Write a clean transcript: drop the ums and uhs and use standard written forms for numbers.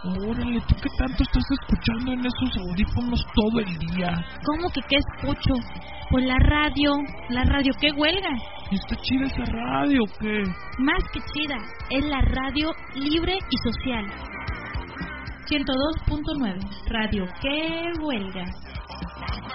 Órale, ¿tú qué tanto estás escuchando en esos audífonos todo el día? ¿Cómo que qué escucho? Pues la radio, ¿qué huelga? ¿Está chida esa radio o qué? Más que chida, es la radio libre y social. 102.9, radio, ¿qué huelga?